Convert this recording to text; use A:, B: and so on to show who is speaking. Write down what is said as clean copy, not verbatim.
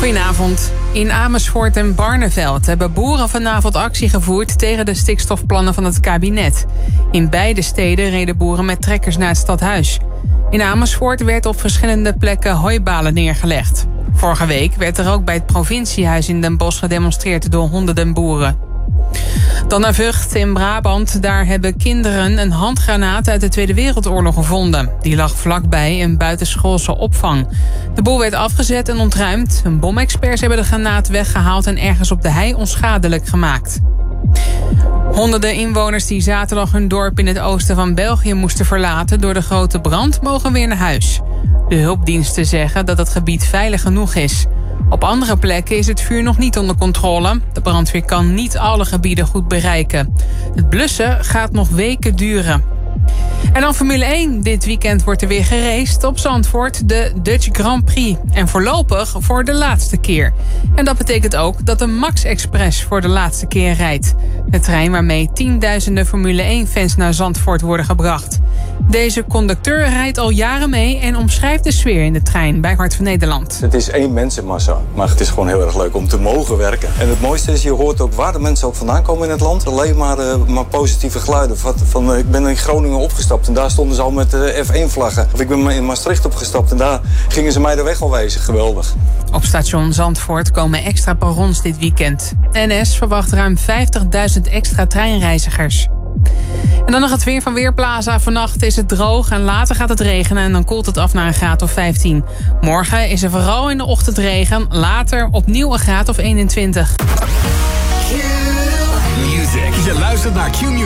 A: Goedenavond. In Amersfoort en Barneveld hebben boeren vanavond actie gevoerd tegen de stikstofplannen van het kabinet. In beide steden reden boeren met trekkers naar het stadhuis. In Amersfoort werd op verschillende plekken hooibalen neergelegd. Vorige week werd er ook bij het provinciehuis in Den Bosch gedemonstreerd door honderden boeren. Dan naar Vught in Brabant. Daar hebben kinderen een handgranaat uit de Tweede Wereldoorlog gevonden. Die lag vlakbij een buitenschoolse opvang. De boel werd afgezet en ontruimd. Bomexperts hebben de granaat weggehaald en ergens op de hei onschadelijk gemaakt. Honderden inwoners die zaterdag hun dorp in het oosten van België moesten verlaten door de grote brand mogen weer naar huis. De hulpdiensten zeggen dat het gebied veilig genoeg is. Op andere plekken is het vuur nog niet onder controle. De brandweer kan niet alle gebieden goed bereiken. Het blussen gaat nog weken duren. En dan Formule 1. Dit weekend wordt er weer geraced op Zandvoort, de Dutch Grand Prix. En voorlopig voor de laatste keer. En dat betekent ook dat de Max Express voor de laatste keer rijdt. De trein waarmee tienduizenden Formule 1-fans naar Zandvoort worden gebracht. Deze conducteur rijdt al jaren mee en omschrijft de sfeer in de trein bij Hart van Nederland.
B: Het is één mensenmassa, maar het is gewoon heel erg leuk om te mogen werken. En het mooiste is, je hoort ook waar de mensen ook vandaan komen in het land. Alleen maar positieve geluiden. Ik ben in Groningen opgestapt en daar stonden ze al met F1-vlaggen. Of ik ben in Maastricht opgestapt en daar gingen ze mij de weg al wijzen. Geweldig.
A: Op station Zandvoort komen extra perrons dit weekend. NS verwacht ruim 50.000 extra treinreizigers. En dan nog het weer van Weerplaza. Vannacht is het droog en later gaat het regenen en dan koelt het af naar een graad of 15. Morgen is er vooral in de ochtend regen, later opnieuw een graad of 21.
C: Je luistert naar Q-Music.